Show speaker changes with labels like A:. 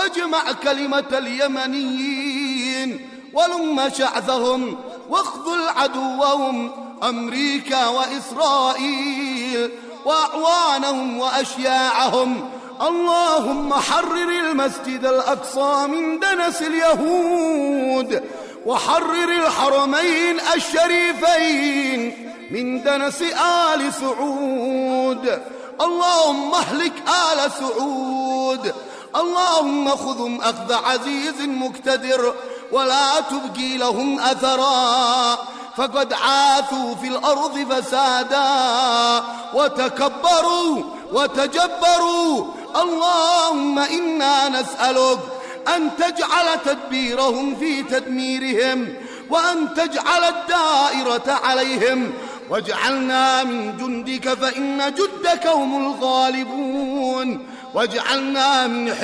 A: واجمع كلمة اليمنيين ولم شعثهم واخذل عدوهم أمريكا وإسرائيل وأعوانهم وأشياعهم. اللهم حرر المسجد الأقصى من دنس اليهود، وحرر الحرمين الشريفين من دنس آل سعود. اللهم اهلك آل سعود، اللهم خذهم أخذ عزيز مقتدر ولا تبقي لهم أثرا، فقد عاثوا في الأرض فسادا وتكبروا وتجبروا. اللهم إنا نسألك أن تجعل تدبيرهم في تدميرهم، وأن تجعل الدائرة عليهم، واجعلنا من جندك فإن جندك هم الغالبون، واجعلنا من